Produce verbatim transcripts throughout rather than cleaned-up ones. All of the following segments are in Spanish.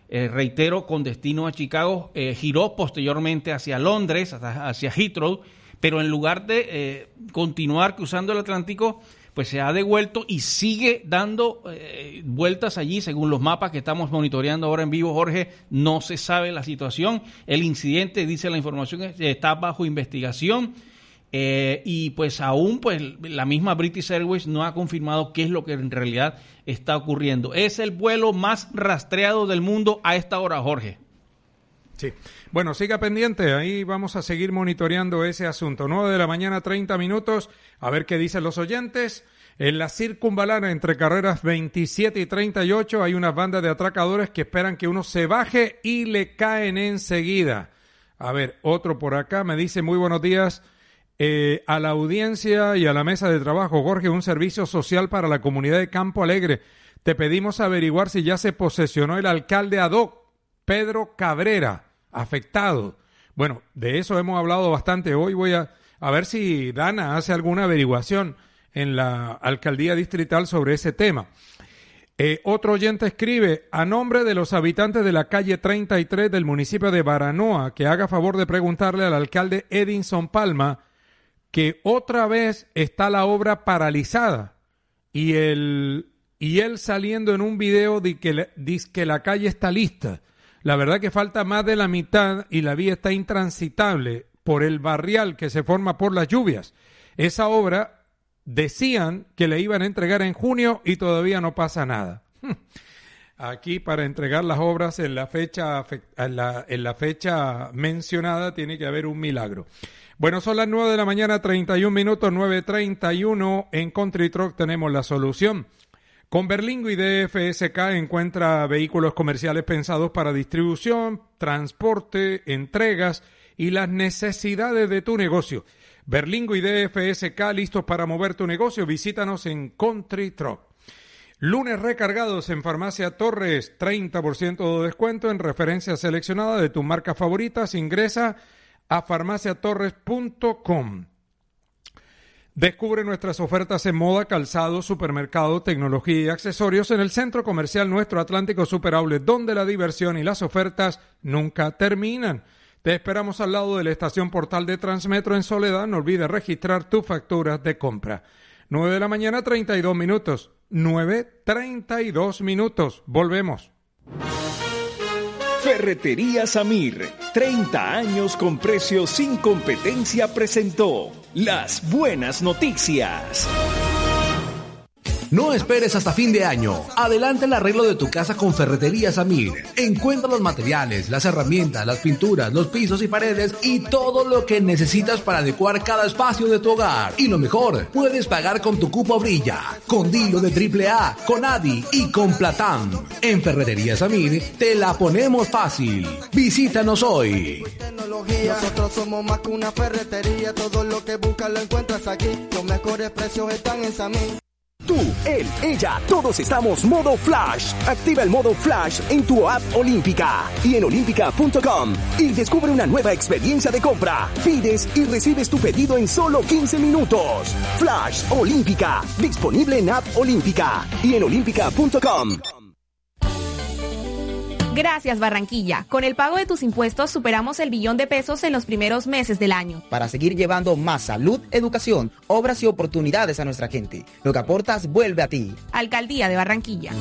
eh, reitero, con destino a Chicago, eh, giró posteriormente hacia Londres, hacia, hacia Heathrow, pero en lugar de eh, continuar cruzando el Atlántico, pues se ha devuelto y sigue dando eh, vueltas allí, según los mapas que estamos monitoreando ahora en vivo, Jorge. No se sabe la situación. El incidente, dice la información, está bajo investigación. Eh, y pues aún pues la misma British Airways no ha confirmado qué es lo que en realidad está ocurriendo. Es el vuelo más rastreado del mundo a esta hora, Jorge. Sí. Bueno, siga pendiente, ahí vamos a seguir monitoreando ese asunto. nueve de la mañana, treinta minutos, a ver qué dicen los oyentes. En la circunvalar entre carreras veintisiete y treinta y ocho hay una banda de atracadores que esperan que uno se baje y le caen enseguida. A ver, otro por acá me dice, muy buenos días. Eh, a la audiencia y a la mesa de trabajo, Jorge, un servicio social para la comunidad de Campo Alegre. Te pedimos averiguar si ya se posesionó el alcalde ad hoc, Pedro Cabrera, afectado. Bueno, de eso hemos hablado bastante. Hoy voy a, a ver si Dana hace alguna averiguación en la alcaldía distrital sobre ese tema. Eh, otro oyente escribe, a nombre de los habitantes de la calle treinta y tres del municipio de Baranoa, que haga favor de preguntarle al alcalde Edinson Palma que otra vez está la obra paralizada y el y él saliendo en un video de que dice que la calle está lista. La verdad que falta más de la mitad y la vía está intransitable por el barrial que se forma por las lluvias. Esa obra decían que le iban a entregar en junio y todavía no pasa nada. Aquí para entregar las obras en la fecha en la, en la fecha mencionada tiene que haber un milagro. Bueno, son las nueve de la mañana, treinta y un minutos, nueve treinta y uno. En Country Truck tenemos la solución. Con Berlingo y D F S K encuentra vehículos comerciales pensados para distribución, transporte, entregas y las necesidades de tu negocio. Berlingo y D F S K listos para mover tu negocio. Visítanos en Country Truck. Lunes recargados en Farmacia Torres, treinta por ciento de descuento en referencias seleccionadas de tus marcas favoritas. Ingresa a farmacia torres punto com. Descubre nuestras ofertas en moda, calzado, supermercado, tecnología y accesorios en el Centro Comercial Nuestro Atlántico Super Outlet, donde la diversión y las ofertas nunca terminan. Te esperamos al lado de la estación Portal de Transmetro en Soledad. No olvides registrar tus facturas de compra. nueve de la mañana, treinta y dos minutos. nueve treinta y dos minutos. Volvemos. Ferretería Samir, treinta años con precios sin competencia, presentó las buenas noticias. No esperes hasta fin de año. Adelanta el arreglo de tu casa con Ferretería Samir. Encuentra los materiales, las herramientas, las pinturas, los pisos y paredes y todo lo que necesitas para adecuar cada espacio de tu hogar. Y lo mejor, puedes pagar con tu cupo Brilla, con Dilo de triple A, con Adi y con Platán. En Ferretería Samir te la ponemos fácil. Visítanos hoy. Nosotros somos más que una ferretería. Todo lo que buscas lo encuentras aquí. Los mejores precios están en Samir. Tú, él, ella, todos estamos modo Flash. Activa el modo Flash en tu app Olímpica y en olímpica punto com y descubre una nueva experiencia de compra. Pides y recibes tu pedido en solo quince minutos. Flash Olímpica, disponible en app Olímpica y en olímpica punto com. Gracias, Barranquilla. Con el pago de tus impuestos superamos el billón de pesos en los primeros meses del año. Para seguir llevando más salud, educación, obras y oportunidades a nuestra gente. Lo que aportas vuelve a ti. Alcaldía de Barranquilla.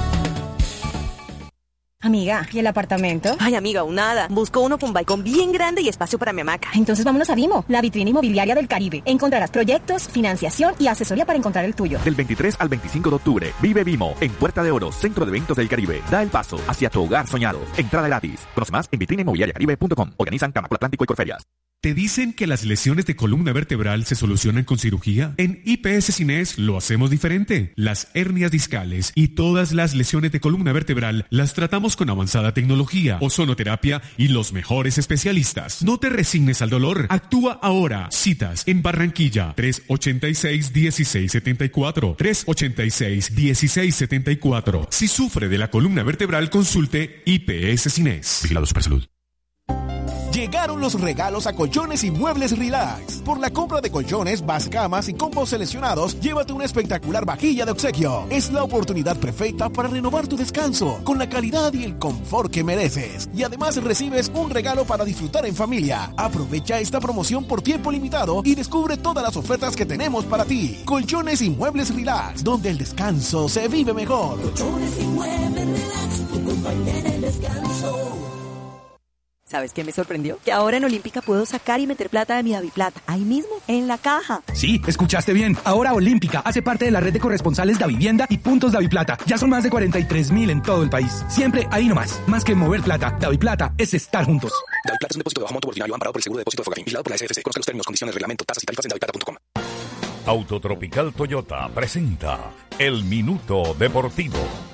Amiga, ¿y el apartamento? Ay, amiga, aún nada. Busco uno con balcón bien grande y espacio para mi hamaca. Entonces vámonos a Vimo, la vitrina inmobiliaria del Caribe. Encontrarás proyectos, financiación y asesoría para encontrar el tuyo. Del veintitrés al veinticinco de octubre, vive Vimo en Puerta de Oro, Centro de Eventos del Caribe. Da el paso hacia tu hogar soñado. Entrada gratis. Conoce más en vitrina inmobiliaria caribe punto com. Organizan Camacol Atlántico y Corferias. ¿Te dicen que las lesiones de columna vertebral se solucionan con cirugía? En I P S Cines lo hacemos diferente. Las hernias discales y todas las lesiones de columna vertebral las tratamos con avanzada tecnología, ozonoterapia y los mejores especialistas. No te resignes al dolor. Actúa ahora. Citas en Barranquilla. tres ochenta y seis, dieciséis setenta y cuatro. tres ochenta y seis, dieciséis setenta y cuatro. Si sufre de la columna vertebral, consulte I P S Cines. Vigilado Supersalud. Llegaron los regalos a Colchones y Muebles Relax. Por la compra de colchones, base camas y combos seleccionados, llévate una espectacular vajilla de obsequio. Es la oportunidad perfecta para renovar tu descanso con la calidad y el confort que mereces. Y además recibes un regalo para disfrutar en familia. Aprovecha esta promoción por tiempo limitado y descubre todas las ofertas que tenemos para ti. Colchones y Muebles Relax, donde el descanso se vive mejor. Colchones y Muebles Relax, tu compañera en el descanso. ¿Sabes qué me sorprendió? Que ahora en Olímpica puedo sacar y meter plata de mi DaviPlata, ahí mismo, en la caja. Sí, escuchaste bien. Ahora Olímpica hace parte de la red de corresponsales Davivienda y puntos DaviPlata. Ya son más de cuarenta y tres mil en todo el país. Siempre ahí nomás. Más que mover plata, DaviPlata es estar juntos. DaviPlata es un depósito de bajo monto ordinario amparado por el seguro de depósito de Fogarín, vigilado por la S F C. Conozca los términos, condiciones, reglamento, tasas y tarifas en daviplata punto com. Autotropical Toyota presenta El Minuto Deportivo.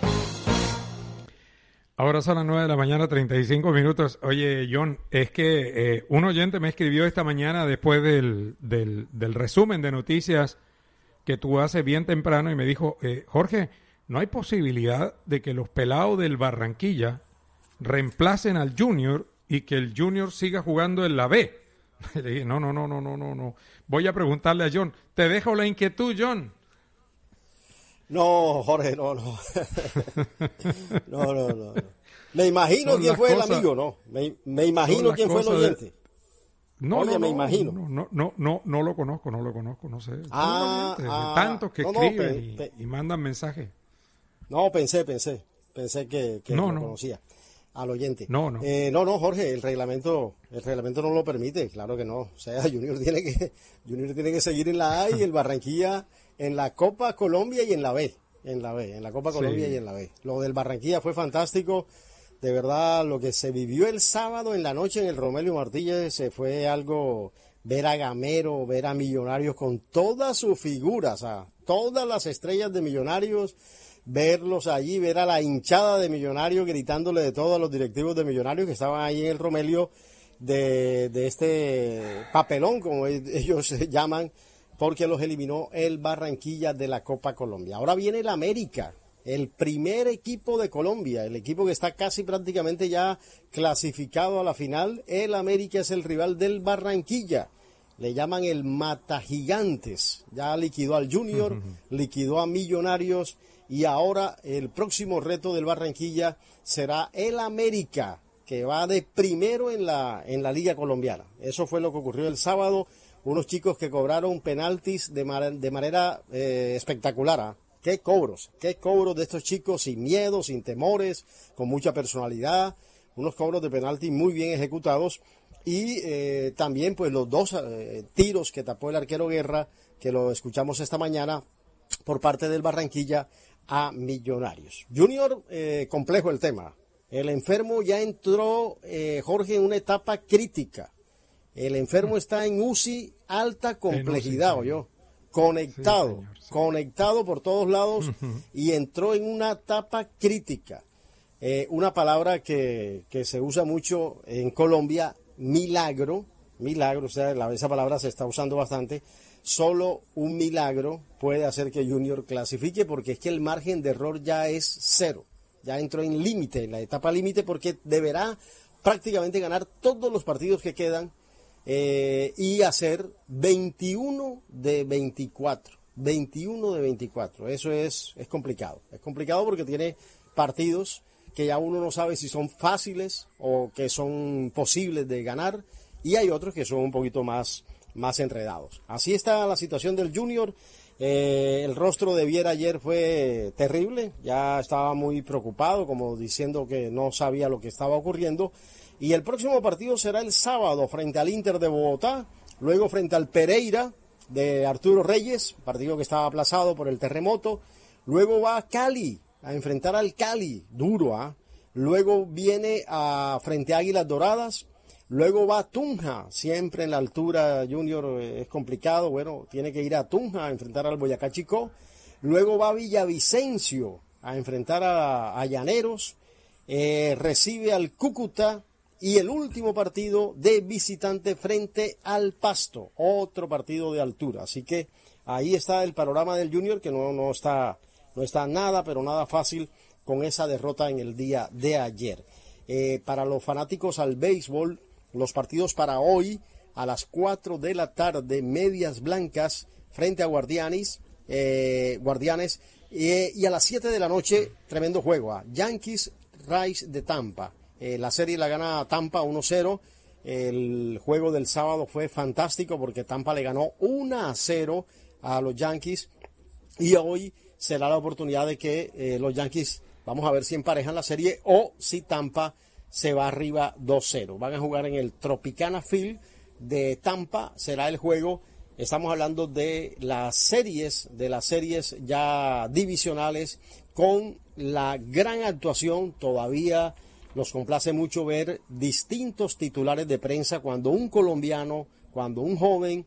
Ahora son las nueve de la mañana, treinta y cinco minutos. Oye, John, es que eh, un oyente me escribió esta mañana después del, del, del resumen de noticias que tú haces bien temprano y me dijo, eh, Jorge, ¿no hay posibilidad de que los pelados del Barranquilla reemplacen al Junior y que el Junior siga jugando en la B? Le dije, no, no, no, no, no, no, no. Voy a preguntarle a John. Te dejo la inquietud, John. No, Jorge, no, no. no, no, no, no. Me imagino Son quién fue cosas, el amigo, ¿no? Me, me imagino quién fue el oyente. De... No, Oye, no, me no, imagino. No, no, no, no, no lo conozco, no lo conozco, no sé. Ah, ah, tantos que no, no, escriben pe, pe, y, y mandan mensajes. No, pensé, pensé. Pensé que, que no, lo no. conocía al oyente. No, no. Eh, no, no, Jorge, el reglamento, el reglamento no lo permite, claro que no. O sea, Junior tiene que, Junior tiene que seguir en la A y el Barranquilla en la Copa Colombia y en la B. En la B, en la Copa Colombia sí. y en la B. Lo del Barranquilla fue fantástico. De verdad, lo que se vivió el sábado en la noche en el Romelio Martínez se fue algo, ver a Gamero, ver a Millonarios con todas sus figuras, o sea, todas las estrellas de Millonarios, verlos allí, ver a la hinchada de Millonarios gritándole de todos los directivos de Millonarios que estaban ahí en el Romelio de, de este papelón, como ellos se llaman, porque los eliminó el Barranquilla de la Copa Colombia. Ahora viene el América, el primer equipo de Colombia, el equipo que está casi prácticamente ya clasificado a la final. El América es el rival del Barranquilla. Le llaman el Matagigantes. Ya liquidó al Junior, uh-huh. liquidó a Millonarios y ahora el próximo reto del Barranquilla será el América, que va de primero en la, en la Liga Colombiana. Eso fue lo que ocurrió el sábado. Unos chicos que cobraron penaltis de, mar, de manera eh, espectacular. ¿eh? Qué cobros, qué cobros de estos chicos sin miedo, sin temores, con mucha personalidad. Unos cobros de penalti muy bien ejecutados. Y eh, también pues los dos eh, tiros que tapó el arquero Guerra, que lo escuchamos esta mañana, por parte del Barranquilla a Millonarios. Junior, eh, complejo el tema. El enfermo ya entró, eh, Jorge, en una etapa crítica. El enfermo está en U C I alta complejidad, oyó, conectado, sí, señor, sí. conectado por todos lados uh-huh. y entró en una etapa crítica. Eh, una palabra que, que se usa mucho en Colombia, milagro, milagro, o sea, la, esa palabra se está usando bastante. Solo un milagro puede hacer que Junior clasifique, porque es que el margen de error ya es cero. Ya entró en límite, en la etapa límite, porque deberá prácticamente ganar todos los partidos que quedan. Eh, y hacer veintiuno de veinticuatro, veintiuno de veinticuatro, eso es, es complicado, es complicado porque tiene partidos que ya uno no sabe si son fáciles o que son posibles de ganar, y hay otros que son un poquito más, más enredados. Así está la situación del Junior. Eh, el rostro de Viera ayer fue terrible, ya estaba muy preocupado, como diciendo que no sabía lo que estaba ocurriendo. Y el próximo partido será el sábado frente al Inter de Bogotá, luego frente al Pereira de Arturo Reyes, partido que estaba aplazado por el terremoto. Luego va a Cali, a enfrentar al Cali, duro, ¿ah? ¿eh? Luego viene a frente a Águilas Doradas. Luego va a Tunja, siempre en la altura Junior es complicado, bueno, tiene que ir a Tunja a enfrentar al Boyacá Chicó. Luego va a Villavicencio a enfrentar a, a Llaneros, eh, recibe al Cúcuta. Y el último partido de visitante frente al Pasto, otro partido de altura. Así que ahí está el panorama del Junior, que no, no está, no está nada, pero nada fácil con esa derrota en el día de ayer. Eh, para los fanáticos al béisbol, los partidos para hoy a las cuatro de la tarde, Medias Blancas frente a Guardianes, eh, Guardianes eh, y a las siete de la noche, tremendo juego, ¿eh? Yankees Rays de Tampa. Eh, la serie la gana Tampa uno cero. El juego del sábado fue fantástico porque Tampa le ganó uno a cero a los Yankees y hoy será la oportunidad de que eh, los Yankees, vamos a ver si emparejan la serie o si Tampa se va arriba dos cero. Van a jugar en el Tropicana Field de Tampa, será el juego. Estamos hablando de las series, de las series ya divisionales con la gran actuación. Todavía nos complace mucho ver distintos titulares de prensa cuando un colombiano, cuando un joven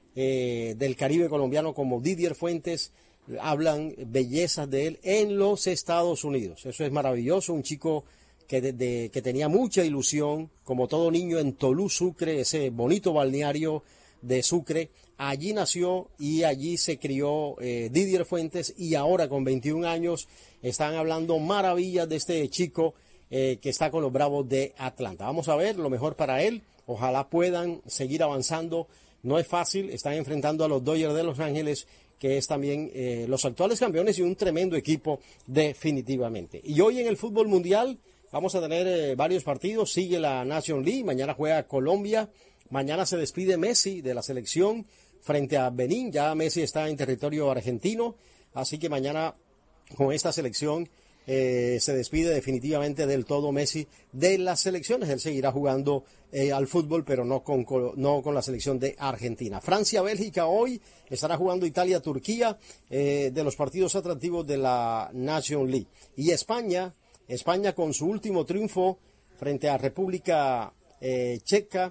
eh, del Caribe colombiano como Didier Fuentes hablan bellezas de él en los Estados Unidos. Eso es maravilloso, un chico que, de, de, que tenía mucha ilusión, como todo niño en Tolú, Sucre, ese bonito balneario de Sucre. Allí nació y allí se crió eh, Didier Fuentes y ahora con veintiún años están hablando maravillas de este chico Eh, que está con los Bravos de Atlanta. Vamos a ver, lo mejor para él, ojalá puedan seguir avanzando, no es fácil, están enfrentando a los Dodgers de Los Ángeles, que es también eh, los actuales campeones y un tremendo equipo definitivamente. Y hoy en el fútbol mundial vamos a tener eh, varios partidos, sigue la Nation League, mañana juega Colombia, mañana se despide Messi de la selección frente a Benín, ya Messi está en territorio argentino, así que mañana con esta selección Eh, se despide definitivamente del todo Messi de las selecciones. Él seguirá jugando eh, al fútbol, pero no con, no con la selección de Argentina. Francia-Bélgica hoy, estará jugando Italia-Turquía, eh, de los partidos atractivos de la Nation League. Y España, España con su último triunfo frente a República eh, Checa,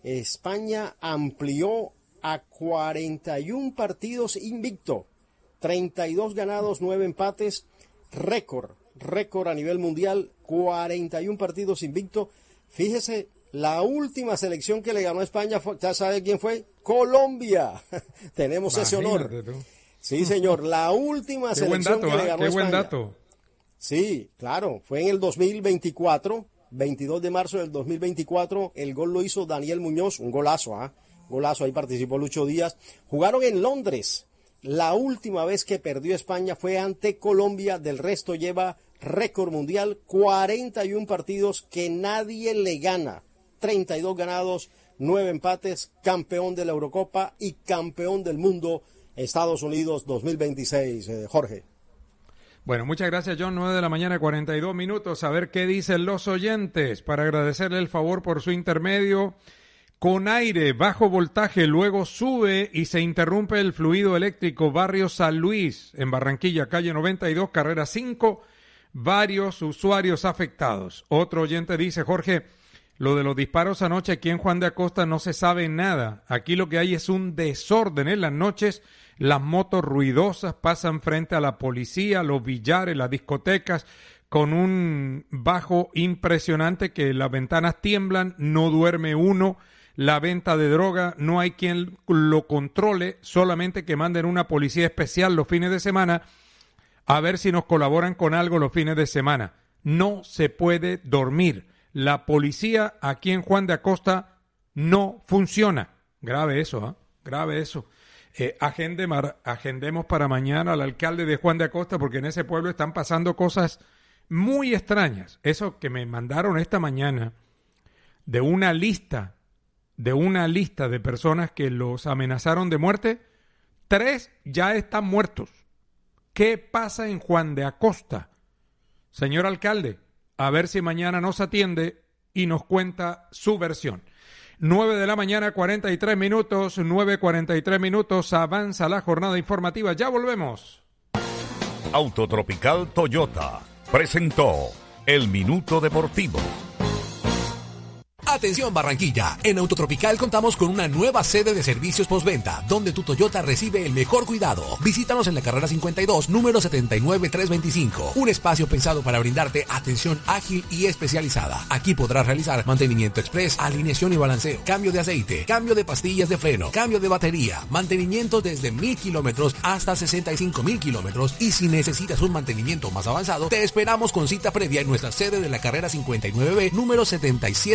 España amplió a cuarenta y uno partidos invicto, treinta y dos ganados, nueve empates, récord. récord a nivel mundial, cuarenta y uno partidos invicto. Fíjese, la última selección que le ganó a España, fue, ¿ya sabe quién fue? Colombia. Tenemos Imagínate ese honor. Tú. Sí, señor, la última qué selección dato, que ¿eh? le ganó qué a España. Buen dato. Sí, claro, fue en el dos mil veinticuatro, veintidós de marzo del dos mil veinticuatro, el gol lo hizo Daniel Muñoz, un golazo, ¿ah? ¿eh? Golazo, ahí participó Lucho Díaz. Jugaron en Londres. La última vez que perdió España fue ante Colombia, del resto lleva récord mundial, cuarenta y uno partidos que nadie le gana, treinta y dos ganados, nueve empates, campeón de la Eurocopa y campeón del mundo Estados Unidos dos mil veintiséis, eh, Jorge. Bueno, muchas gracias, John. nueve de la mañana, cuarenta y dos minutos. A ver qué dicen los oyentes para agradecerle el favor por su intermedio. Con aire, bajo voltaje, luego sube y se interrumpe el fluido eléctrico. Barrio San Luis, en Barranquilla, calle noventa y dos, carrera cinco. Varios usuarios afectados. Otro oyente dice, Jorge, lo de los disparos anoche aquí en Juan de Acosta no se sabe nada. Aquí lo que hay es un desorden en las noches. Las motos ruidosas pasan frente a la policía, los billares, las discotecas, con un bajo impresionante que las ventanas tiemblan, no duerme uno. La venta de droga, no hay quien lo controle, solamente que manden una policía especial los fines de semana a ver si nos colaboran con algo los fines de semana. No se puede dormir. La policía aquí en Juan de Acosta no funciona. Grave eso, ¿eh? Grave eso. Eh, agende, mar, agendemos para mañana al alcalde de Juan de Acosta porque en ese pueblo están pasando cosas muy extrañas. Eso que me mandaron esta mañana de una lista de una lista de personas que los amenazaron de muerte, tres ya están muertos. ¿Qué pasa en Juan de Acosta? Señor alcalde, a ver si mañana nos atiende y nos cuenta su versión. nueve de la mañana, cuarenta y tres minutos, nueve cuarenta y tres minutos, avanza la jornada informativa. Ya volvemos. Autotropical Toyota presentó El Minuto Deportivo. Atención Barranquilla, en Autotropical contamos con una nueva sede de servicios postventa, donde tu Toyota recibe el mejor cuidado. Visítanos en la carrera cincuenta y dos, número setenta y nueve trescientos veinticinco, un espacio pensado para brindarte atención ágil y especializada. Aquí podrás realizar mantenimiento express, alineación y balanceo, cambio de aceite, cambio de pastillas de freno, cambio de batería, mantenimiento desde mil kilómetros hasta sesenta y cinco mil kilómetros, y si necesitas un mantenimiento más avanzado, te esperamos con cita previa en nuestra sede de la carrera cincuenta y nueve B, número setenta y siete B noventa.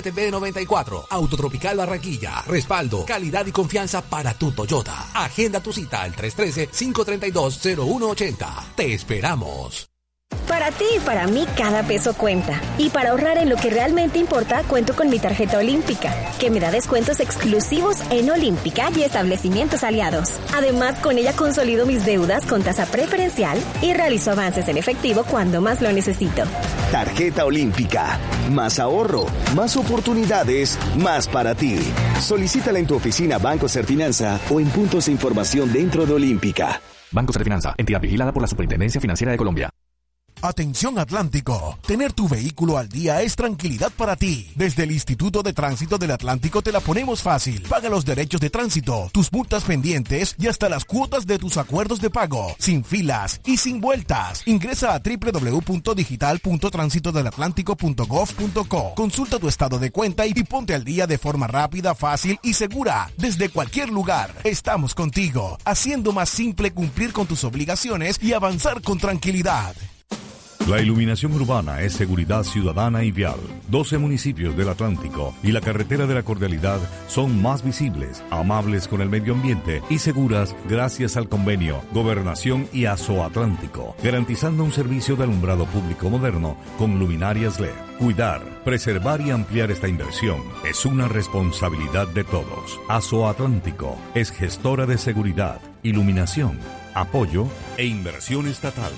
noventa y cuatro. Autotropical Barranquilla. Respaldo, calidad y confianza para tu Toyota. Agenda tu cita al tres uno tres, cinco tres dos, cero uno ocho cero. Te esperamos. Para ti y para mí cada peso cuenta. Y para ahorrar en lo que realmente importa, cuento con mi tarjeta Olímpica, que me da descuentos exclusivos en Olímpica y establecimientos aliados. Además, con ella consolido mis deudas con tasa preferencial y realizo avances en efectivo cuando más lo necesito. Tarjeta Olímpica. Más ahorro, más oportunidades, más para ti. Solicítala en tu oficina Banco Serfinanza o en puntos de información dentro de Olímpica. Banco Serfinanza, entidad vigilada por la Superintendencia Financiera de Colombia. Atención Atlántico, tener tu vehículo al día es tranquilidad para ti. Desde el Instituto de Tránsito del Atlántico te la ponemos fácil. Paga los derechos de tránsito, tus multas pendientes y hasta las cuotas de tus acuerdos de pago, sin filas y sin vueltas. Ingresa a doble u doble u doble u punto digital punto tránsito del atlántico punto gov punto co. Consulta tu estado de cuenta y ponte al día de forma rápida, fácil y segura. Desde cualquier lugar, estamos contigo, haciendo más simple cumplir con tus obligaciones y avanzar con tranquilidad. La iluminación urbana es seguridad ciudadana y vial. doce municipios del Atlántico y la carretera de la Cordialidad son más visibles, amables con el medio ambiente y seguras gracias al convenio Gobernación y Asoatlántico, garantizando un servicio de alumbrado público moderno con luminarias L E D. Cuidar, preservar y ampliar esta inversión es una responsabilidad de todos. Asoatlántico es gestora de seguridad, iluminación, apoyo e inversión estatal.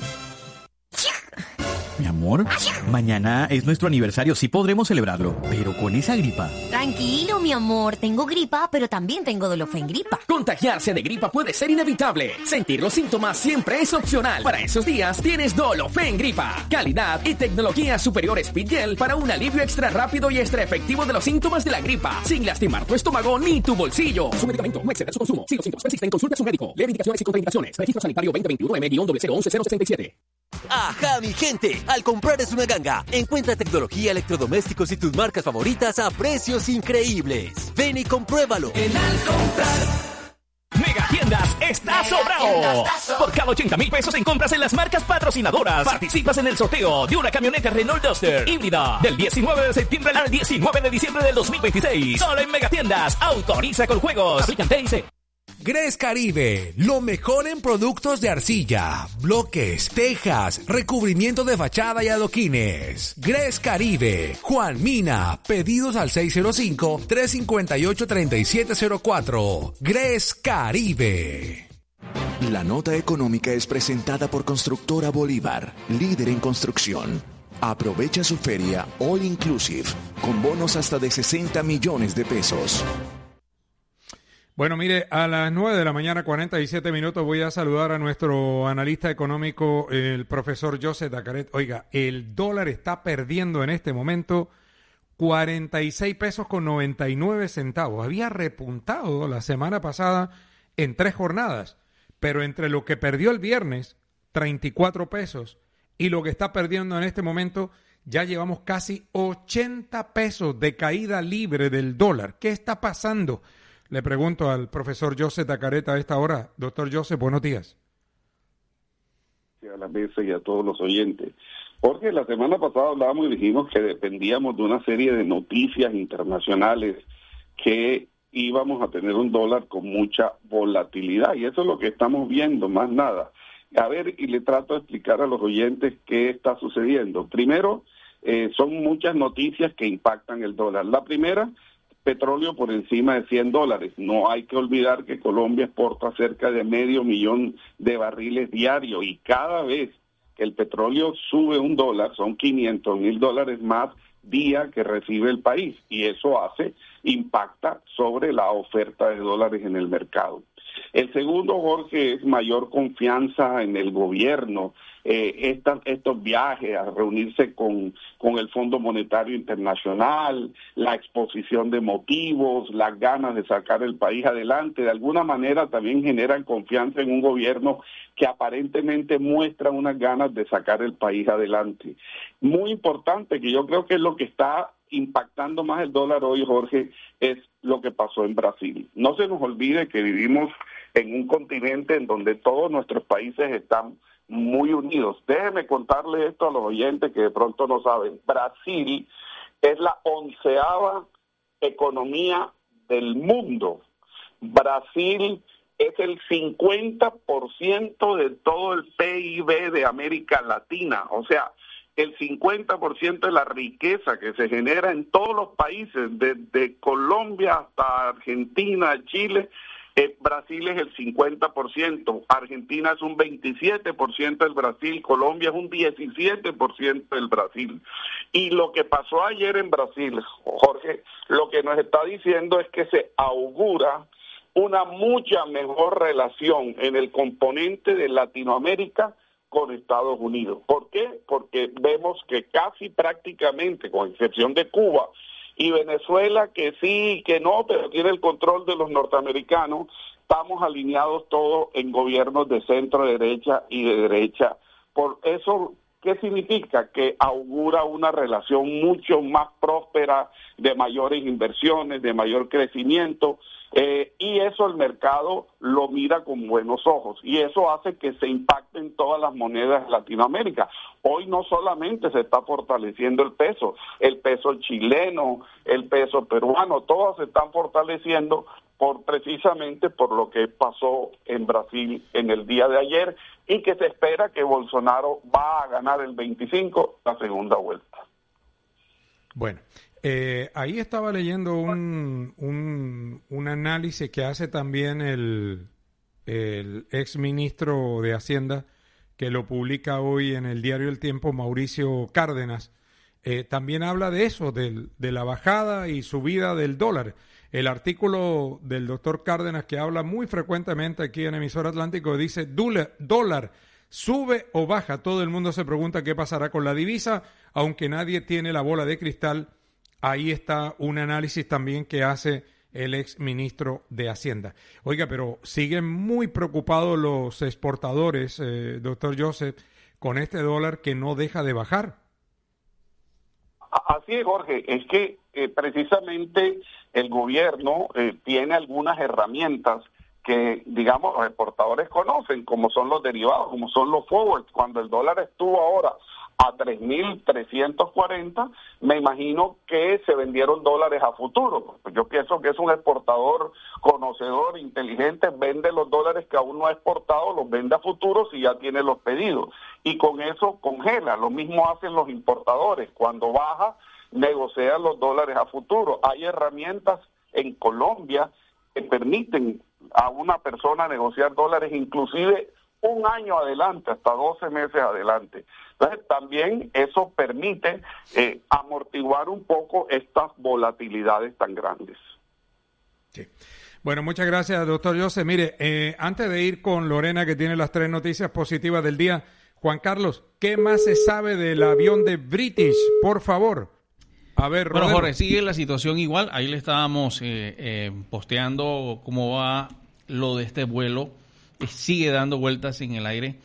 Mi amor, mañana es nuestro aniversario, sí podremos celebrarlo, pero con esa gripa. Tranquilo, mi amor, tengo gripa, pero también tengo Dolofen Gripa. Contagiarse de gripa puede ser inevitable. Sentir los síntomas siempre es opcional. Para esos días tienes Dolofen Gripa. Calidad y tecnología superior Speedgel para un alivio extra rápido y extra efectivo de los síntomas de la gripa, sin lastimar tu estómago ni tu bolsillo. Su medicamento no excede su consumo. Si los síntomas persisten, consulta a su médico. Lee indicaciones y contraindicaciones. Registro sanitario veinte veintiuno M cero cero once cero sesenta y siete. ¡Ajá, mi gente! Al comprar es una ganga. Encuentra tecnología, electrodomésticos y tus marcas favoritas a precios increíbles. Ven y compruébalo. En Al comprar Megatiendas está sobrado. Por cada ochenta mil pesos en compras en las marcas patrocinadoras, participas en el sorteo de una camioneta Renault Duster híbrida del diecinueve de septiembre al diecinueve de diciembre del dos mil veintiséis. Solo en Megatiendas. Autoriza con juegos. Aplican T I C. Gres Caribe, lo mejor en productos de arcilla, bloques, tejas, recubrimiento de fachada y adoquines. Gres Caribe, Juan Mina, pedidos al seis cero cinco, tres cinco ocho, tres siete cero cuatro. Gres Caribe. La nota económica es presentada por Constructora Bolívar, líder en construcción. Aprovecha su feria All Inclusive, con bonos hasta de sesenta millones de pesos. Bueno, mire, a las nueve de la mañana, cuarenta y siete minutos, voy a saludar a nuestro analista económico, el profesor Joseph Dacaret. Oiga, el dólar está perdiendo en este momento cuarenta y seis pesos con noventa y nueve centavos. Había repuntado la semana pasada en tres jornadas, pero entre lo que perdió el viernes, treinta y cuatro pesos, y lo que está perdiendo en este momento, ya llevamos casi ochenta pesos de caída libre del dólar. ¿Qué está pasando? Le pregunto al profesor Joseph Dacaret a esta hora. Doctor Joseph, buenos días. A la mesa y a todos los oyentes. Porque la semana pasada hablábamos y dijimos que dependíamos de una serie de noticias internacionales que íbamos a tener un dólar con mucha volatilidad. Y eso es lo que estamos viendo, más nada. A ver, y le trato de explicar a los oyentes qué está sucediendo. Primero, eh, son muchas noticias que impactan el dólar. La primera, petróleo por encima de cien dólares. No hay que olvidar que Colombia exporta cerca de medio millón de barriles diarios y cada vez que el petróleo sube un dólar son quinientos mil dólares más día que recibe el país y eso hace, impacta sobre la oferta de dólares en el mercado. El segundo, Jorge, es mayor confianza en el gobierno, eh, esta, estos viajes a reunirse con, con el Fondo Monetario Internacional, la exposición de motivos, las ganas de sacar el país adelante, de alguna manera también generan confianza en un gobierno que aparentemente muestra unas ganas de sacar el país adelante. Muy importante, que yo creo que es lo que está impactando más el dólar hoy, Jorge, es lo que pasó en Brasil. No se nos olvide que vivimos en un continente en donde todos nuestros países están muy unidos. Déjenme contarle esto a los oyentes que de pronto no saben. Brasil es la onceava economía del mundo. Brasil es el cincuenta por ciento de todo el P I B de América Latina, o sea, el cincuenta por ciento de la riqueza que se genera en todos los países, desde Colombia hasta Argentina, Chile. Eh, Brasil es el cincuenta por ciento, Argentina es un veintisiete por ciento del Brasil, Colombia es un diecisiete por ciento del Brasil. Y lo que pasó ayer en Brasil, Jorge, lo que nos está diciendo es que se augura una mucha mejor relación en el componente de Latinoamérica con Estados Unidos. ¿Por qué? Porque vemos que casi prácticamente, con excepción de Cuba y Venezuela, que sí, que no, pero tiene el control de los norteamericanos, estamos alineados todos en gobiernos de centro derecha y de derecha. Por eso, ¿qué significa? Que augura una relación mucho más próspera, de mayores inversiones, de mayor crecimiento, eh, y eso el mercado lo mira con buenos ojos, y eso hace que se impacten todas las monedas de Latinoamérica. Hoy no solamente se está fortaleciendo el peso, el peso chileno, el peso peruano, todos se están fortaleciendo por precisamente por lo que pasó en Brasil en el día de ayer, y que se espera que Bolsonaro va a ganar el veinticinco, la segunda vuelta. Bueno, eh, ahí estaba leyendo un, un, un análisis que hace también el, el ex ministro de Hacienda, que lo publica hoy en el diario El Tiempo, Mauricio Cárdenas. Eh, también habla de eso, del, de la bajada y subida del dólar. El artículo del doctor Cárdenas, que habla muy frecuentemente aquí en Emisor Atlántico, dice: dólar, dólar sube o baja. Todo el mundo se pregunta qué pasará con la divisa, aunque nadie tiene la bola de cristal. Ahí está un análisis también que hace el ex ministro de Hacienda. Oiga, pero siguen muy preocupados los exportadores, eh, doctor Joseph, con este dólar que no deja de bajar. Así es, Jorge, es que eh, precisamente el gobierno eh, tiene algunas herramientas que, digamos, los exportadores conocen, como son los derivados, como son los forwards. Cuando el dólar estuvo ahora a tres mil trescientos cuarenta, me imagino que se vendieron dólares a futuro. Yo pienso que es un exportador conocedor, inteligente, vende los dólares que aún no ha exportado, los vende a futuro si ya tiene los pedidos. Y con eso congela. Lo mismo hacen los importadores. Cuando baja, negocian los dólares a futuro. Hay herramientas en Colombia que permiten a una persona negociar dólares inclusive un año adelante, hasta doce meses adelante. Entonces, también eso permite eh, amortiguar un poco estas volatilidades tan grandes. Sí. Bueno, muchas gracias, doctor Joseph. Mire, eh, antes de ir con Lorena, que tiene las tres noticias positivas del día, Juan Carlos, ¿qué más se sabe del avión de British? Por favor. A ver, Bueno, Rodero. Jorge, sigue la situación igual. Ahí le estábamos eh, eh, posteando cómo va lo de este vuelo. Sigue dando vueltas en el aire.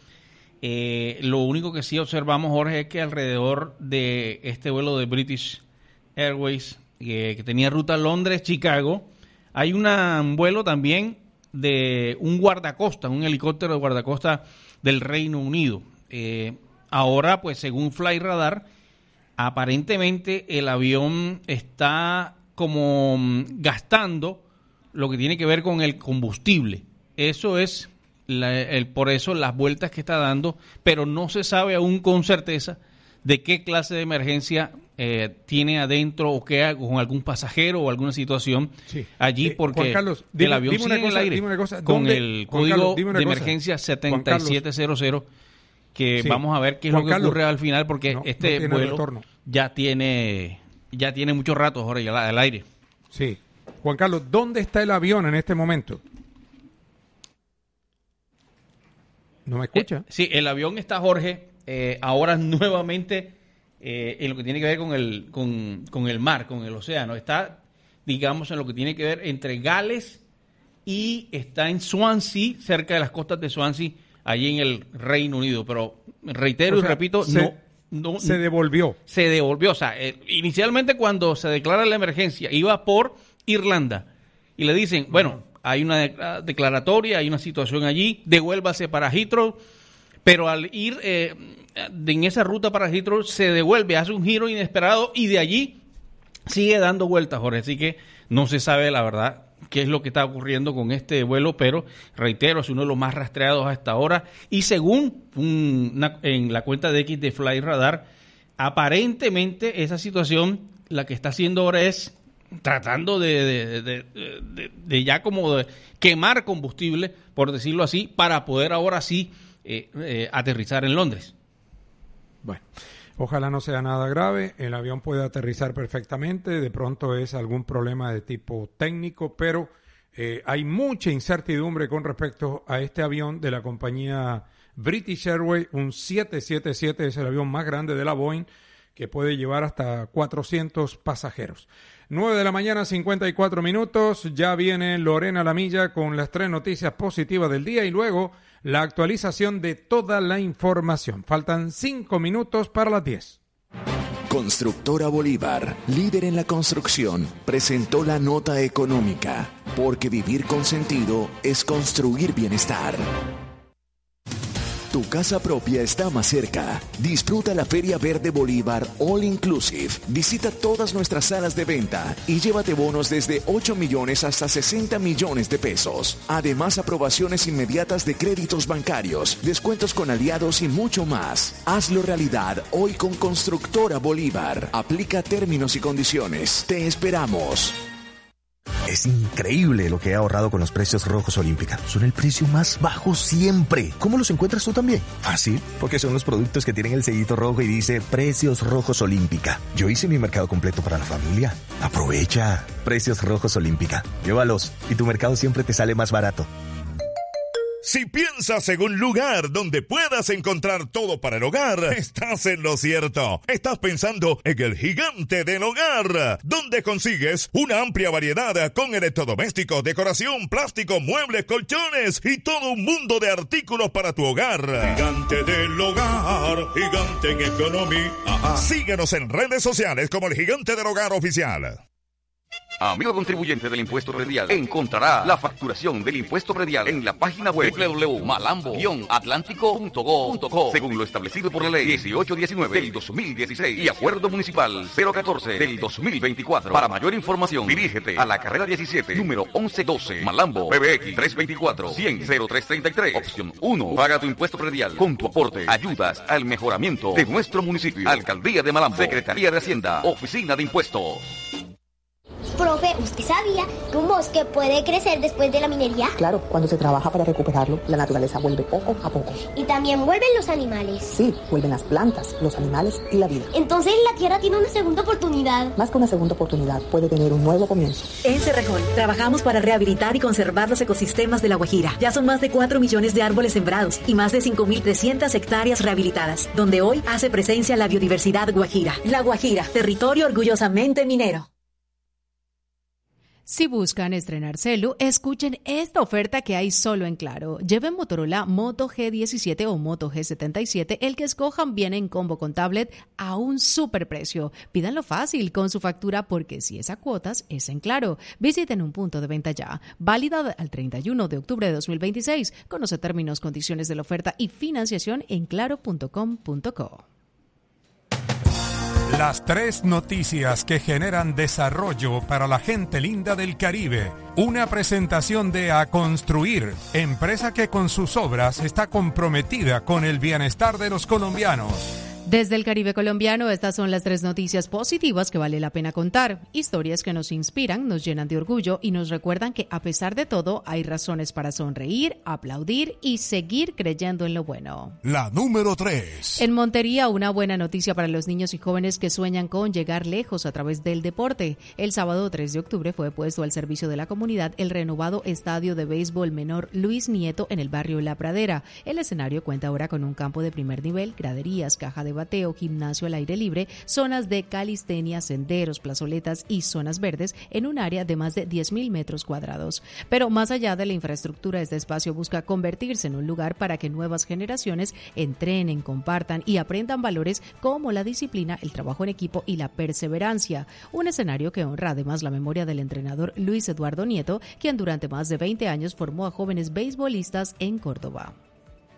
Eh, lo único que sí observamos, Jorge, es que alrededor de este vuelo de British Airways, eh, que tenía ruta Londres-Chicago, hay una, un vuelo también de un guardacosta, un helicóptero de guardacosta del Reino Unido. Eh, ahora, pues según Flyradar, aparentemente el avión está como gastando lo que tiene que ver con el combustible. Eso es la, el, por eso las vueltas que está dando, pero no se sabe aún con certeza de qué clase de emergencia eh, tiene adentro o qué con algún pasajero o alguna situación sí. allí, eh, porque Juan Carlos, dime, el avión sigue en el aire cosa, con el código Carlos, de cosa. emergencia setenta y siete cero cero, que sí. vamos a ver qué es Juan lo que Carlos, ocurre al final, porque no, este no vuelo retorno. ya tiene ya tiene mucho rato, Jorge, al aire. Sí. Juan Carlos, ¿dónde está el avión en este momento? ¿No me escucha? Eh, sí, el avión está, Jorge, eh, ahora nuevamente eh, en lo que tiene que ver con el, con, con el mar, con el océano. Está, digamos, en lo que tiene que ver entre Gales y está en Swansea, cerca de las costas de Swansea, allí en el Reino Unido. Pero reitero o sea, y repito, se, no, no... Se devolvió. Se devolvió. O sea, eh, inicialmente cuando se declara la emergencia, iba por Irlanda y le dicen, bueno... hay una declaratoria, hay una situación allí, devuélvase para Heathrow, pero al ir eh, en esa ruta para Heathrow se devuelve, hace un giro inesperado y de allí sigue dando vueltas, Jorge, así que no se sabe la verdad qué es lo que está ocurriendo con este vuelo, pero reitero, es uno de los más rastreados hasta ahora y según una, en la cuenta de X de Fly Radar, aparentemente esa situación la que está haciendo ahora es tratando de, de, de, de, de, de ya como de quemar combustible, por decirlo así, para poder ahora sí eh, eh, aterrizar en Londres. Bueno, ojalá no sea nada grave, el avión puede aterrizar perfectamente, de pronto es algún problema de tipo técnico, pero eh, hay mucha incertidumbre con respecto a este avión de la compañía British Airways, un siete siete siete, es el avión más grande de la Boeing, que puede llevar hasta cuatrocientos pasajeros. nueve de la mañana, cincuenta y cuatro minutos, ya viene Lorena Lamilla con las tres noticias positivas del día y luego la actualización de toda la información. Faltan cinco minutos para las diez. Constructora Bolívar, líder en la construcción, presentó la nota económica, porque vivir con sentido es construir bienestar. Tu casa propia está más cerca. Disfruta la Feria Verde Bolívar All Inclusive. Visita todas nuestras salas de venta y llévate bonos desde ocho millones hasta sesenta millones de pesos. Además, aprobaciones inmediatas de créditos bancarios, descuentos con aliados y mucho más. Hazlo realidad hoy con Constructora Bolívar. Aplica términos y condiciones. Te esperamos. Es increíble lo que he ahorrado con los precios rojos Olímpica. Son el precio más bajo siempre. ¿Cómo los encuentras tú también? Fácil, porque son los productos que tienen el sellito rojo y dice Precios Rojos Olímpica. Yo hice mi mercado completo para la familia. Aprovecha. Precios Rojos Olímpica. Llévalos y tu mercado siempre te sale más barato. Si piensas en un lugar donde puedas encontrar todo para el hogar, estás en lo cierto. Estás pensando en el Gigante del Hogar, donde consigues una amplia variedad con electrodomésticos, decoración, plástico, muebles, colchones y todo un mundo de artículos para tu hogar. Gigante del Hogar, Gigante en Economía. Ajá. Síguenos en redes sociales como el Gigante del Hogar Oficial. Amigo contribuyente del impuesto predial, encontrará la facturación del impuesto predial en la página web doble u doble u doble u punto malambo guion atlántico punto go punto co, según lo establecido por la ley dieciocho diecinueve del dos mil dieciséis y acuerdo municipal cero catorce del dos mil veinticuatro. Para mayor información, dirígete a la carrera diecisiete, número once doce, Malambo, P B X tres veinticuatro, cien, cero tres treinta y tres, opción uno. Paga tu impuesto predial. Con tu aporte ayudas al mejoramiento de nuestro municipio. Alcaldía de Malambo, Secretaría de Hacienda, Oficina de Impuestos. Profe, ¿usted sabía que un bosque puede crecer después de la minería? Claro, cuando se trabaja para recuperarlo, la naturaleza vuelve poco a poco. ¿Y también vuelven los animales? Sí, vuelven las plantas, los animales y la vida. Entonces la tierra tiene una segunda oportunidad. Más que una segunda oportunidad, puede tener un nuevo comienzo. En Cerrejón, trabajamos para rehabilitar y conservar los ecosistemas de La Guajira. Ya son más de cuatro millones de árboles sembrados y más de cinco mil trescientas hectáreas rehabilitadas, donde hoy hace presencia la biodiversidad guajira. La Guajira, territorio orgullosamente minero. Si buscan estrenar celu, escuchen esta oferta que hay solo en Claro. Lleven Motorola Moto G diecisiete o Moto G setenta y siete, el que escojan viene en combo con tablet a un superprecio. Pídanlo fácil con su factura porque si es a cuotas, es en Claro. Visiten un punto de venta ya. Válida al treinta y uno de octubre de dos mil veintiséis. Conoce términos, condiciones de la oferta y financiación en claro punto com punto co. Las tres noticias que generan desarrollo para la gente linda del Caribe. Una presentación de A Construir, empresa que con sus obras está comprometida con el bienestar de los colombianos. Desde el Caribe colombiano, estas son las tres noticias positivas que vale la pena contar. Historias que nos inspiran, nos llenan de orgullo y nos recuerdan que a pesar de todo hay razones para sonreír, aplaudir y seguir creyendo en lo bueno. La número tres. En Montería, una buena noticia para los niños y jóvenes que sueñan con llegar lejos a través del deporte. El sábado tres de octubre fue puesto al servicio de la comunidad el renovado estadio de béisbol menor Luis Nieto en el barrio La Pradera. El escenario cuenta ahora con un campo de primer nivel, graderías, caja de bateo, gimnasio al aire libre, zonas de calistenia, senderos, plazoletas y zonas verdes en un área de más de diez mil metros cuadrados. Pero más allá de la infraestructura, este espacio busca convertirse en un lugar para que nuevas generaciones entrenen, compartan y aprendan valores como la disciplina, el trabajo en equipo y la perseverancia. Un escenario que honra además la memoria del entrenador Luis Eduardo Nieto, quien durante más de veinte años formó a jóvenes beisbolistas en Córdoba.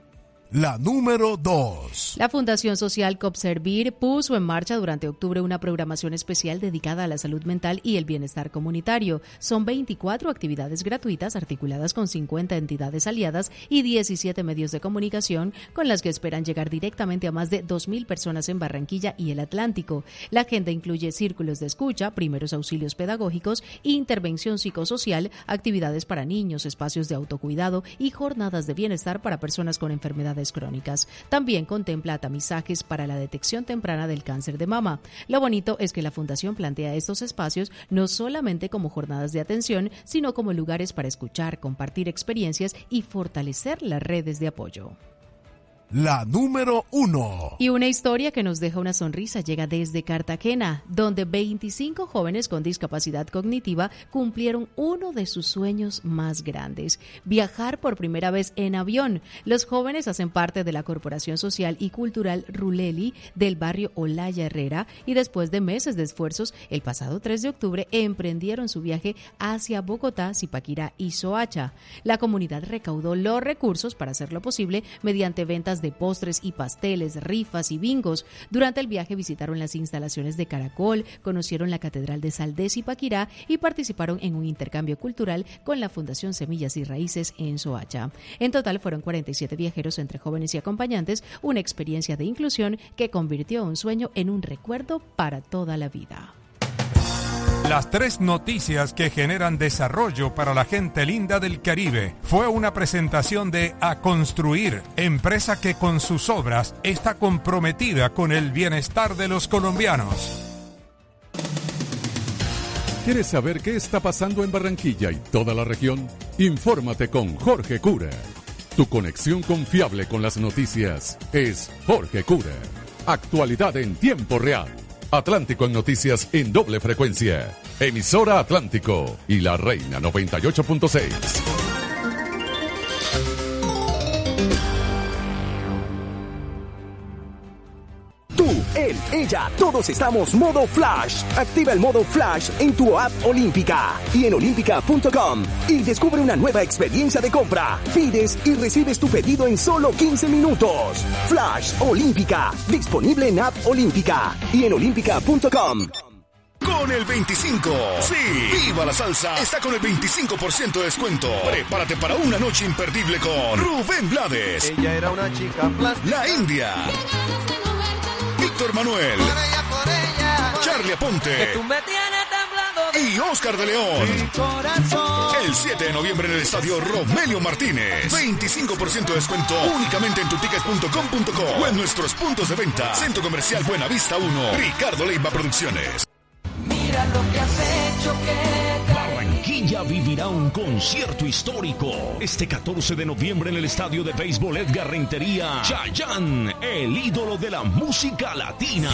La número dos. La Fundación Social Copservir puso en marcha durante octubre una programación especial dedicada a la salud mental y el bienestar comunitario. Son veinticuatro actividades gratuitas articuladas con cincuenta entidades aliadas y diecisiete medios de comunicación con las que esperan llegar directamente a más de dos mil personas en Barranquilla y el Atlántico. La agenda incluye círculos de escucha, primeros auxilios pedagógicos, intervención psicosocial, actividades para niños, espacios de autocuidado y jornadas de bienestar para personas con enfermedades crónicas. También contempla tamizajes para la detección temprana del cáncer de mama. Lo bonito es que la Fundación plantea estos espacios no solamente como jornadas de atención, sino como lugares para escuchar, compartir experiencias y fortalecer las redes de apoyo. La número uno. Y una historia que nos deja una sonrisa llega desde Cartagena, donde veinticinco jóvenes con discapacidad cognitiva cumplieron uno de sus sueños más grandes: viajar por primera vez en avión. Los jóvenes hacen parte de la Corporación Social y Cultural Ruleli del barrio Olaya Herrera y después de meses de esfuerzos, el pasado tres de octubre emprendieron su viaje hacia Bogotá, Zipaquirá y Soacha. La comunidad recaudó los recursos para hacerlo posible mediante ventas de postres y pasteles, rifas y bingos. Durante el viaje visitaron las instalaciones de Caracol, conocieron la Catedral de Sal de Zipaquirá y participaron en un intercambio cultural con la Fundación Semillas y Raíces en Soacha. En total fueron cuarenta y siete viajeros entre jóvenes y acompañantes, una experiencia de inclusión que convirtió un sueño en un recuerdo para toda la vida. Las tres noticias que generan desarrollo para la gente linda del Caribe fue una presentación de A Construir, empresa que con sus obras está comprometida con el bienestar de los colombianos. ¿Quieres saber qué está pasando en Barranquilla y toda la región? Infórmate con Jorge Cura. Tu conexión confiable con las noticias es Jorge Cura. Actualidad en tiempo real. Atlántico en noticias en doble frecuencia. Emisora Atlántico y La Reina noventa y ocho punto seis. Tú, él, ella, todos estamos modo Flash. Activa el modo Flash en tu app Olímpica y en olímpica punto com y descubre una nueva experiencia de compra. Pides y recibes tu pedido en solo quince minutos. Flash Olímpica, disponible en app Olímpica y en olímpica punto com. Con el veinticinco. Sí, Viva la Salsa está con el veinticinco por ciento de descuento. Prepárate para una noche imperdible con Rubén Blades. Ella era una chica plástica. La India. Víctor Manuel. Por ella, por ella. Charlie Aponte. Que tú me tienes temblando. Y Oscar de León. Mi corazón. El siete de noviembre en el estadio Romelio Martínez. veinticinco por ciento de descuento únicamente en tuticket punto com punto co o en nuestros puntos de venta. Centro Comercial Buenavista uno. Ricardo Leiva Producciones. Mira lo que has hecho, que Barranquilla vivirá un concierto histórico este catorce de noviembre en el estadio de béisbol Edgar Rentería. Chayanne, el ídolo de la música latina,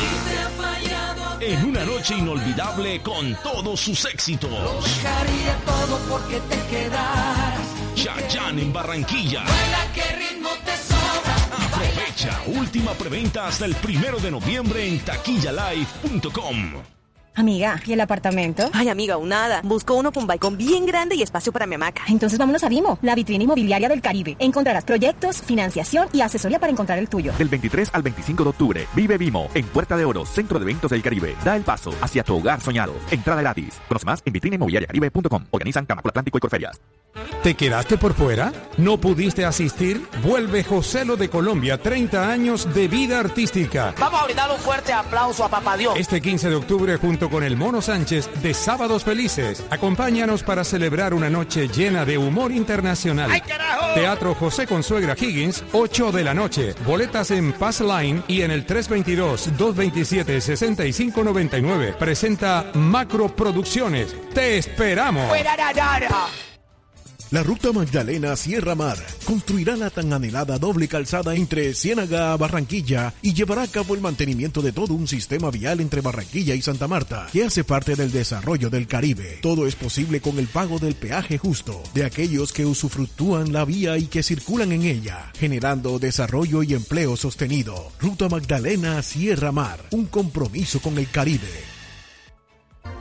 en una noche inolvidable con todos sus éxitos. Lo dejaría todo porque te quedaras. Chayanne en Barranquilla. Baila, que ritmo te sobra. Aprovecha, última preventa hasta el primero de noviembre en taquilla live punto com. Amiga, ¿y el apartamento? Ay, amiga, aún nada. Busco uno con balcón bien grande y espacio para mi hamaca. Entonces vámonos a Vimo, la vitrina inmobiliaria del Caribe. Encontrarás proyectos, financiación y asesoría para encontrar el tuyo. Del veintitrés al veinticinco de octubre, vive Vimo en Puerta de Oro, Centro de Eventos del Caribe. Da el paso hacia tu hogar soñado. Entrada gratis. Conoce más en vitrina inmobiliaria caribe punto com. Organizan Camacol Atlántico y Corferias. ¿Te quedaste por fuera? ¿No pudiste asistir? Vuelve Joselo de Colombia, treinta años de vida artística. Vamos a brindar un fuerte aplauso a Papá Dios. Este quince de octubre, junto con el Mono Sánchez de Sábados Felices, acompáñanos para celebrar una noche llena de humor internacional. ¡Ay, carajo! Teatro José Consuegra Higgins, ocho de la noche. Boletas en Pass Line y en el tres dos dos, dos dos siete, seis cinco nueve nueve. Presenta Macro Producciones. ¡Te esperamos! ¡Fuera, ra, ra, ra! La Ruta Magdalena Sierra Mar construirá la tan anhelada doble calzada entre Ciénaga a Barranquilla y llevará a cabo el mantenimiento de todo un sistema vial entre Barranquilla y Santa Marta, que hace parte del desarrollo del Caribe. Todo es posible con el pago del peaje justo de aquellos que usufructúan la vía y que circulan en ella, generando desarrollo y empleo sostenido. Ruta Magdalena Sierra Mar, un compromiso con el Caribe.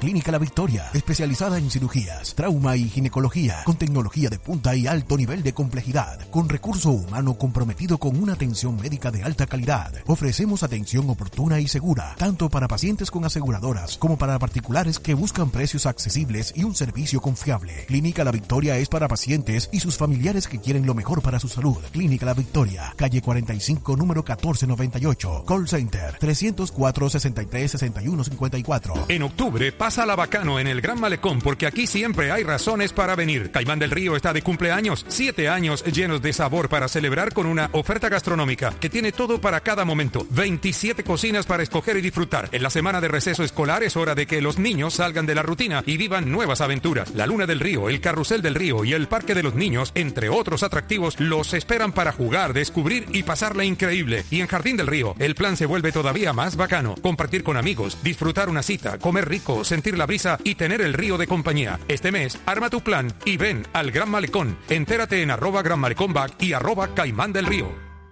Clínica La Victoria, especializada en cirugías, trauma y ginecología, con tecnología de punta y alto nivel de complejidad, con recurso humano comprometido con una atención médica de alta calidad. Ofrecemos atención oportuna y segura, tanto para pacientes con aseguradoras como para particulares que buscan precios accesibles y un servicio confiable. Clínica La Victoria es para pacientes y sus familiares que quieren lo mejor para su salud. Clínica La Victoria, calle cuarenta y cinco, número catorce noventa y ocho. Call Center trescientos cuatro, sesenta y tres, sesenta y uno cincuenta y cuatro. En octubre, pásala bacano en el Gran Malecón, porque aquí siempre hay razones para venir. Caimán del Río está de cumpleaños, siete años llenos de sabor para celebrar con una oferta gastronómica que tiene todo para cada momento. veintisiete cocinas para escoger y disfrutar. En la semana de receso escolar es hora de que los niños salgan de la rutina y vivan nuevas aventuras. La Luna del Río, el Carrusel del Río y el Parque de los Niños, entre otros atractivos, los esperan para jugar, descubrir y pasarla increíble. Y en Jardín del Río, el plan se vuelve todavía más bacano. Compartir con amigos, disfrutar una cita, comer rico, sentir la brisa y tener el río de compañía. Este mes, arma tu plan y ven al Gran Malecón. Entérate en arroba Gran Malecón Back y arroba Caimán del Río.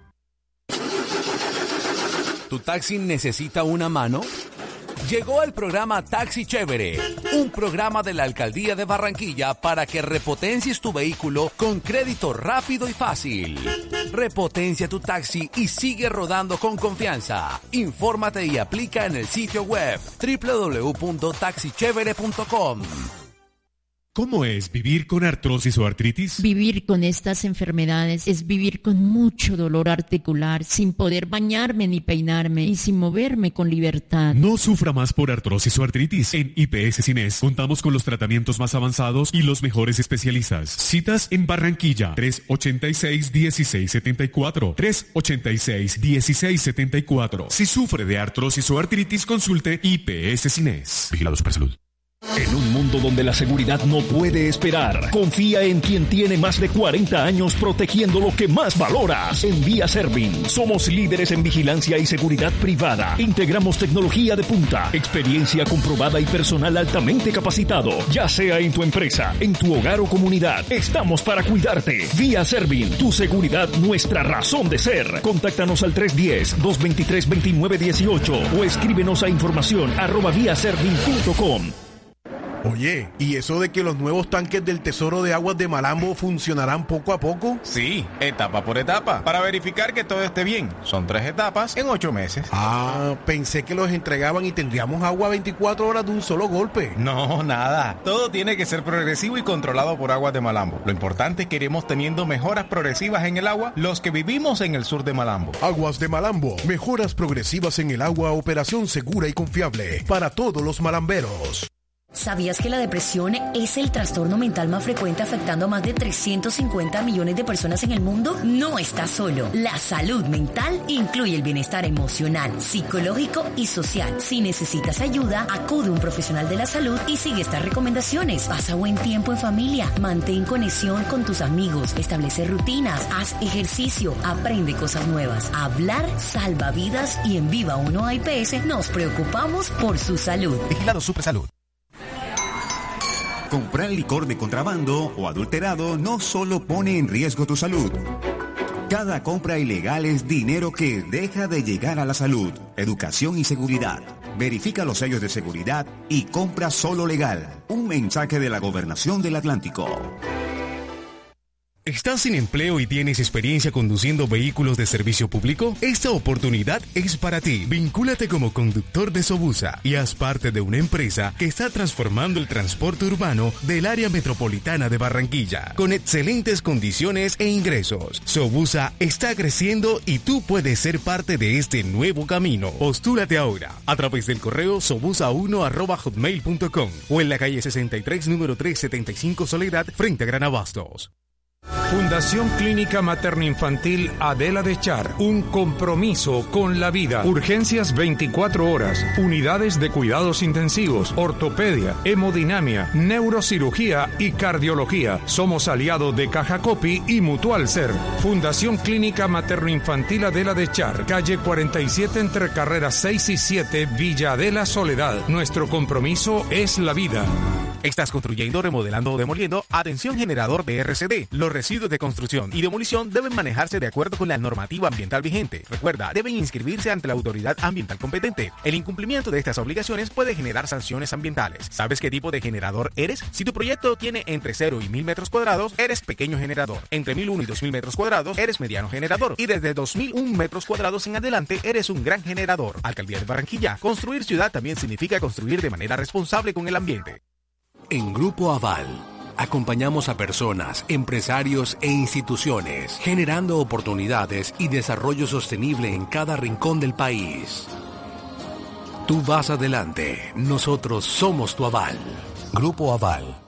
¿Tu taxi necesita una mano? Llegó el programa Taxi Chévere, un programa de la Alcaldía de Barranquilla para que repotencies tu vehículo con crédito rápido y fácil. Repotencia tu taxi y sigue rodando con confianza. Infórmate y aplica en el sitio web doble u doble u doble u punto taxi chévere punto com. ¿Cómo es vivir con artrosis o artritis? Vivir con estas enfermedades es vivir con mucho dolor articular, sin poder bañarme ni peinarme y sin moverme con libertad. No sufra más por artrosis o artritis. En I P S Cines contamos con los tratamientos más avanzados y los mejores especialistas. Citas en Barranquilla, tres ochenta y seis, dieciséis setenta y cuatro, tres ochenta y seis, dieciséis setenta y cuatro. Si sufre de artrosis o artritis, consulte I P S Cines. Vigilado Supersalud. En un mundo donde la seguridad no puede esperar, confía en quien tiene más de cuarenta años protegiendo lo que más valoras. En Vía Servin, somos líderes en vigilancia y seguridad privada. Integramos tecnología de punta, experiencia comprobada y personal altamente capacitado. Ya sea en tu empresa, en tu hogar o comunidad, estamos para cuidarte. Vía Servin, tu seguridad, nuestra razón de ser. Contáctanos al tres uno cero, dos dos tres, dos nueve uno ocho o escríbenos a información arroba vía servin punto com. Oye, ¿y eso de que los nuevos tanques del Tesoro de Aguas de Malambo funcionarán poco a poco? Sí, etapa por etapa, para verificar que todo esté bien. Son tres etapas en ocho meses. Ah, pensé que los entregaban y tendríamos agua veinticuatro horas de un solo golpe. No, nada. Todo tiene que ser progresivo y controlado por Aguas de Malambo. Lo importante es que iremos teniendo mejoras progresivas en el agua los que vivimos en el sur de Malambo. Aguas de Malambo, mejoras progresivas en el agua, operación segura y confiable para todos los malamberos. ¿Sabías que la depresión es el trastorno mental más frecuente afectando a más de trescientos cincuenta millones de personas en el mundo? No estás solo. La salud mental incluye el bienestar emocional, psicológico y social. Si necesitas ayuda, acude a un profesional de la salud y sigue estas recomendaciones. Pasa buen tiempo en familia, mantén conexión con tus amigos, establece rutinas, haz ejercicio, aprende cosas nuevas. Hablar salva vidas y en Viva uno I P S nos preocupamos por su salud. Vigilado Supersalud. Comprar licor de contrabando o adulterado no solo pone en riesgo tu salud. Cada compra ilegal es dinero que deja de llegar a la salud, educación y seguridad. Verifica los sellos de seguridad y compra solo legal. Un mensaje de la Gobernación del Atlántico. ¿Estás sin empleo y tienes experiencia conduciendo vehículos de servicio público? Esta oportunidad es para ti. Vincúlate como conductor de Sobusa y haz parte de una empresa que está transformando el transporte urbano del área metropolitana de Barranquilla, con excelentes condiciones e ingresos. Sobusa está creciendo y tú puedes ser parte de este nuevo camino. Postúlate ahora a través del correo sobusa uno arroba hotmail punto com o en la calle sesenta y tres, número trescientos setenta y cinco Soledad, frente a Gran Abastos. Fundación Clínica Materno-Infantil Adela de Char, un compromiso con la vida. Urgencias veinticuatro horas, unidades de cuidados intensivos, ortopedia, hemodinamia, neurocirugía y cardiología. Somos aliados de Caja Copi y Mutual Ser. Fundación Clínica Materno-Infantil Adela de Char, calle cuarenta y siete entre carreras seis y siete, Villa Adela, Soledad. Nuestro compromiso es la vida. ¿Estás construyendo, remodelando o demoliendo? Atención generador de R C D. Los residuos de construcción y demolición deben manejarse de acuerdo con la normativa ambiental vigente. Recuerda, deben inscribirse ante la autoridad ambiental competente. El incumplimiento de estas obligaciones puede generar sanciones ambientales. ¿Sabes qué tipo de generador eres? Si tu proyecto tiene entre cero y mil metros cuadrados, eres pequeño generador. Entre mil uno y dos mil metros cuadrados, eres mediano generador. Y desde dos mil uno metros cuadrados en adelante, eres un gran generador. Alcaldía de Barranquilla. Construir ciudad también significa construir de manera responsable con el ambiente. En Grupo Aval, acompañamos a personas, empresarios e instituciones, generando oportunidades y desarrollo sostenible en cada rincón del país. Tú vas adelante, nosotros somos tu aval. Grupo Aval.